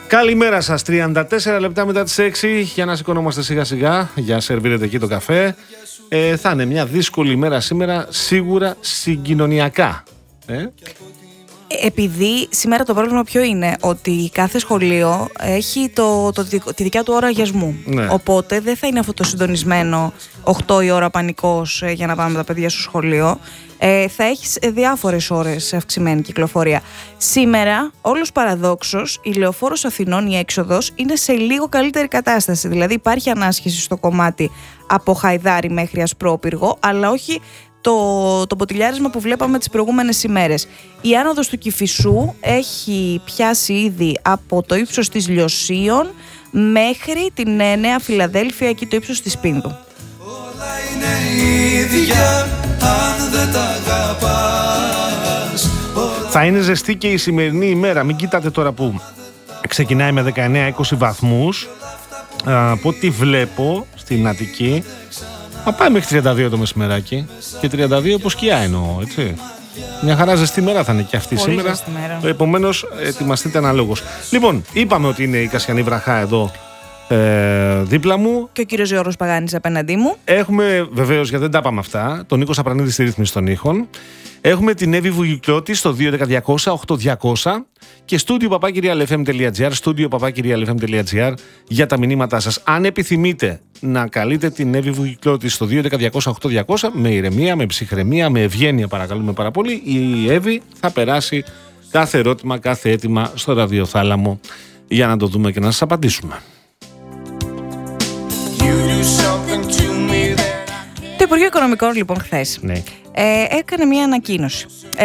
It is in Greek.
Καλημέρα σας, 34 λεπτά μετά τις 6, για να σηκωνόμαστε σιγά σιγά, για σερβίρετε εκεί το καφέ. Θα είναι μια δύσκολη ημέρα σήμερα, σίγουρα συγκοινωνιακά. Επειδή σήμερα το πρόβλημα ποιο είναι, ότι κάθε σχολείο έχει τη δικιά του ώρα αγιασμού. Ναι. Οπότε δεν θα είναι αυτό το συντονισμένο 8 η ώρα πανικός για να πάμε με τα παιδιά στο σχολείο. Θα έχεις διάφορες ώρες αυξημένη κυκλοφορία. Σήμερα, όλος παραδόξως, η Λεωφόρος Αθηνών, η έξοδος, είναι σε λίγο καλύτερη κατάσταση. Δηλαδή υπάρχει ανάσχεση στο κομμάτι από Χαϊδάρη μέχρι Ασπρόπυργο, αλλά όχι το ποτηλιάρισμα που βλέπαμε τις προηγούμενες ημέρες. Η άνοδος του Κηφισού έχει πιάσει ήδη από το ύψος της Λιωσίων μέχρι την Νέα Φιλαδέλφια, εκεί το ύψος της Πίνδου. Όλα είναι ίδια, αν δεν τα αγαπάς. Θα είναι ζεστή και η σημερινή ημέρα. Μην κοιτάτε τώρα που ξεκινάει με 19-20 βαθμούς. Από ό,τι βλέπω στην Αττική, θα πάει μέχρι 32 το μεσημεράκι. Και 32 όπως σκιά εννοώ, έτσι. Μια χαρά ζεστή μέρα θα είναι και αυτή Πολύ σήμερα. Επομένως, ετοιμαστείτε αναλόγως. Λοιπόν, είπαμε ότι είναι η Κασιανή βραχά εδώ δίπλα μου. Και ο κύριος Γιώργος Παγάνης απέναντί μου. Έχουμε, βεβαίως, γιατί δεν τα είπαμε αυτά, τον Νίκο Σαπρανίδη στη ρύθμιση των ήχων. Έχουμε την Εύη Βουγιουκλώτη στο 211-200-8200 και studio@realfm.gr για τα μηνύματά σας. Αν επιθυμείτε να καλείτε την Εύη Βουγιουκλώτη στο 211-200-8200 με ηρεμία, με ψυχραιμία, με ευγένεια, παρακαλούμε πάρα πολύ, η Εύη θα περάσει κάθε ερώτημα, κάθε αίτημα στο ραδιοθάλαμο για να το δούμε και να σας απαντήσουμε. Το Υπουργείο Οικονομικών, λοιπόν, χθες έκανε μια ανακοίνωση.